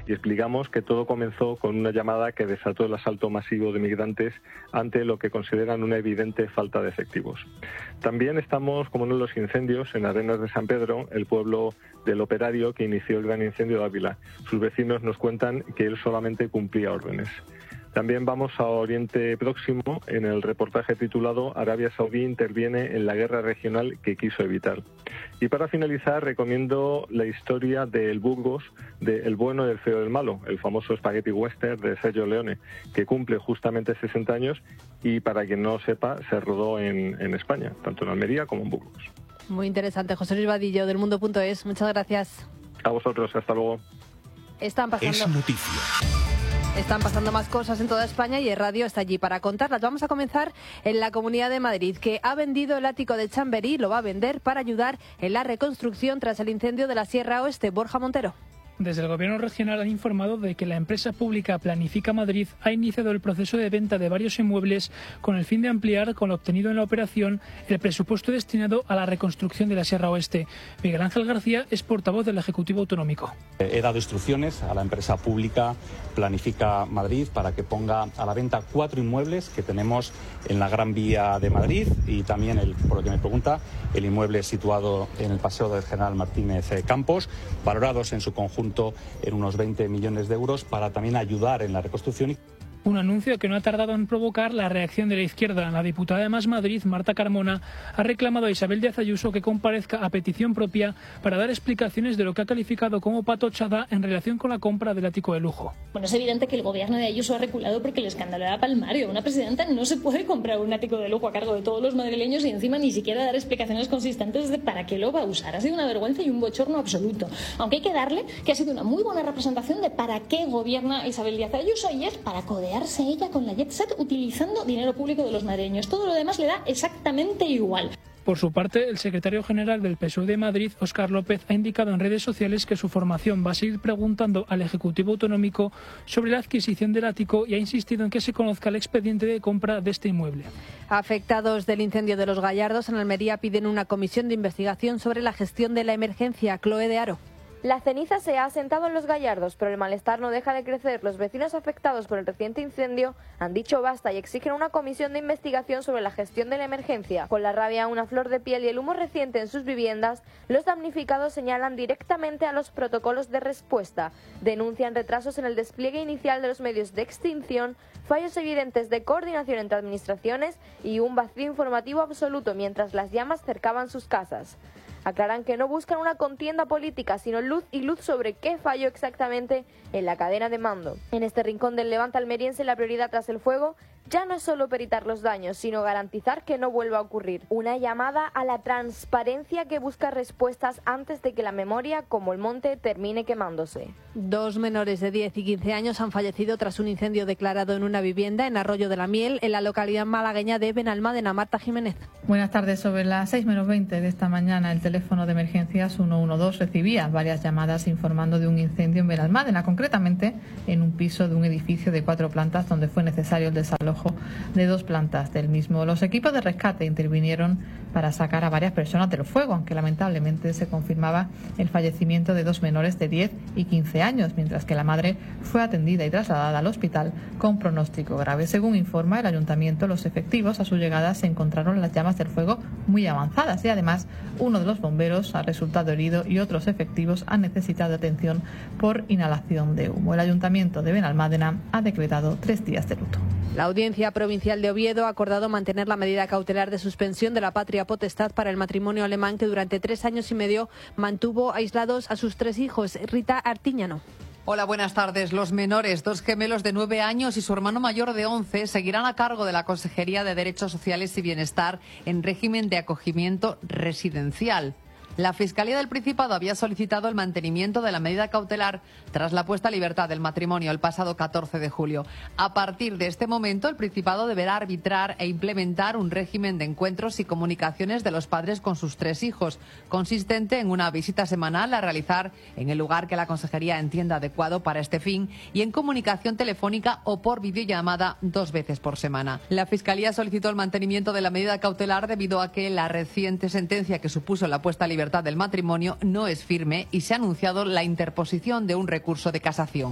y explicamos que todo comenzó con una llamada que desató el asalto masivo de migrantes ante lo que consideran una evidente falta de efectivos. También estamos, como no, en los incendios en Arenas de San Pedro, el pueblo del operario que inició el gran incendio de Ávila. Sus vecinos nos cuentan que él solamente cumplía órdenes. También vamos a Oriente Próximo en el reportaje titulado Arabia Saudí interviene en la guerra regional que quiso evitar. Y para finalizar recomiendo la historia de El Burgos, de El bueno, el feo, el malo, el famoso spaghetti western de Sergio Leone, que cumple justamente 60 años y, para quien no sepa, se rodó en España, tanto en Almería como en Burgos. Muy interesante. José Luis Vadillo, del Mundo.es. Muchas gracias. A vosotros, hasta luego. Están pasando más cosas en toda España y el radio está allí para contarlas. Vamos a comenzar en la Comunidad de Madrid, que ha vendido el ático de Chamberí, lo va a vender para ayudar en la reconstrucción tras el incendio de la Sierra Oeste. Borja Montero. Desde el Gobierno regional han informado de que la empresa pública Planifica Madrid ha iniciado el proceso de venta de varios inmuebles con el fin de ampliar, con lo obtenido en la operación, el presupuesto destinado a la reconstrucción de la Sierra Oeste. Miguel Ángel García es portavoz del Ejecutivo Autonómico. He dado instrucciones a la empresa pública Planifica Madrid para que ponga a la venta 4 inmuebles que tenemos en la Gran Vía de Madrid y también, por lo que me pregunta, el inmueble situado en el Paseo del General Martínez Campos, valorados en su conjunto en unos 20 millones de euros para también ayudar en la reconstrucción. Un anuncio que no ha tardado en provocar la reacción de la izquierda. La diputada de Más Madrid, Marta Carmona, ha reclamado a Isabel Díaz Ayuso que comparezca a petición propia para dar explicaciones de lo que ha calificado como patochada en relación con la compra del ático de lujo. Bueno, es evidente que el gobierno de Ayuso ha reculado porque el escándalo era palmario. Una presidenta no se puede comprar un ático de lujo a cargo de todos los madrileños y encima ni siquiera dar explicaciones consistentes de para qué lo va a usar. Ha sido una vergüenza y un bochorno absoluto. Aunque hay que darle que ha sido una muy buena representación de para qué gobierna Isabel Díaz Ayuso, y es para codearse ella con la jet set utilizando dinero público de los madrileños. Todo lo demás le da exactamente igual. Por su parte, el secretario general del PSOE de Madrid, Óscar López, ha indicado en redes sociales que su formación va a seguir preguntando al Ejecutivo Autonómico sobre la adquisición del ático y ha insistido en que se conozca el expediente de compra de este inmueble. Afectados del incendio de Los Gallardos en Almería piden una comisión de investigación sobre la gestión de la emergencia. Chloe de Aro. La ceniza se ha asentado en Los Gallardos, pero el malestar no deja de crecer. Los vecinos afectados por el reciente incendio han dicho basta y exigen una comisión de investigación sobre la gestión de la emergencia. Con la rabia a una flor de piel y el humo reciente en sus viviendas, los damnificados señalan directamente a los protocolos de respuesta. Denuncian retrasos en el despliegue inicial de los medios de extinción, fallos evidentes de coordinación entre administraciones y un vacío informativo absoluto mientras las llamas cercaban sus casas. Aclaran que no buscan una contienda política, sino luz sobre qué falló exactamente en la cadena de mando. En este rincón del Levante almeriense, la prioridad tras el fuego ya no es solo peritar los daños, sino garantizar que no vuelva a ocurrir. Una llamada a la transparencia que busca respuestas antes de que la memoria, como el monte, termine quemándose. 2 menores de 10 y 15 años han fallecido tras un incendio declarado en una vivienda en Arroyo de la Miel, en la localidad malagueña de Benalmádena. Marta Jiménez. Buenas tardes. Sobre las 6:20 de esta mañana, el teléfono de emergencias 112 recibía varias llamadas informando de un incendio en Benalmádena, concretamente en un piso de un edificio de 4 plantas donde fue necesario el desalojo de 2 plantas del mismo. Los equipos de rescate intervinieron para sacar a varias personas del fuego, aunque lamentablemente se confirmaba el fallecimiento de 2 menores de 10 y 15 años, mientras que la madre fue atendida y trasladada al hospital con pronóstico grave. Según informa el ayuntamiento, los efectivos a su llegada se encontraron las llamas del fuego muy avanzadas y además uno de los bomberos ha resultado herido y otros efectivos han necesitado atención por inhalación de humo. El ayuntamiento de Benalmádena ha decretado 3 días de luto. La Audiencia Provincial de Oviedo ha acordado mantener la medida cautelar de suspensión de la patria potestad para el matrimonio alemán que durante 3 años y medio mantuvo aislados a sus 3 hijos. Rita Artiñano. Hola, buenas tardes. Los menores, 2 gemelos de 9 años y su hermano mayor de 11, seguirán a cargo de la Consejería de Derechos Sociales y Bienestar en régimen de acogimiento residencial. La Fiscalía del Principado había solicitado el mantenimiento de la medida cautelar tras la puesta a libertad del matrimonio el pasado 14 de julio. A partir de este momento, el Principado deberá arbitrar e implementar un régimen de encuentros y comunicaciones de los padres con sus 3 hijos, consistente en una visita semanal a realizar en el lugar que la Consejería entienda adecuado para este fin y en comunicación telefónica o por videollamada 2 veces por semana. La Fiscalía solicitó el mantenimiento de la medida cautelar debido a que la reciente sentencia que supuso la puesta a libertad del matrimonio no es firme y se ha anunciado la interposición de un recurso de casación.